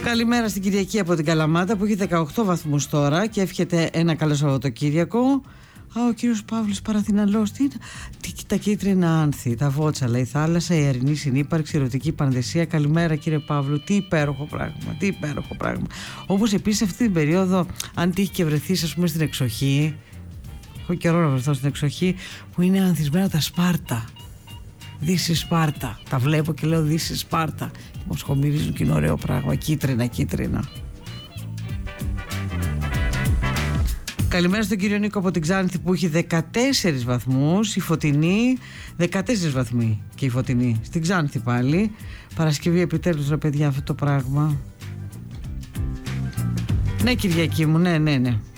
Καλημέρα στην Κυριακή από την Καλαμάτα που έχει 18 βαθμούς τώρα και εύχεται ένα καλό Σαββατοκύριακο. Ο κύριος Παύλος Παραθυναλός, τα κίτρινα άνθη, τα βότσαλα, η θάλασσα, η αρινή συνύπαρξη, η ερωτική πανδεσία. Καλημέρα κύριε Παύλου, τι υπέροχο πράγμα, τι υπέροχο πράγμα. Όπως επίσης αυτή την περίοδο, αν τύχει και βρεθείς ας πούμε στην εξοχή, έχω καιρό να βρεθώ στην εξοχή, που είναι ανθισμένα τα Σπάρτα. Δύση Σπάρτα, τα βλέπω και λέω Δύση Σπάρτα. Μου σχομυρίζουν και είναι ωραίο πράγμα, κίτρινα, κίτρινα. Καλημέρα στον κύριο Νίκο από την Ξάνθη που έχει 14 βαθμούς, η Φωτεινή 14 βαθμοί και η Φωτεινή στην Ξάνθη πάλι. Παρασκευή επιτέλους ρε παιδιά αυτό το πράγμα. Ναι Κυριακή μου, ναι.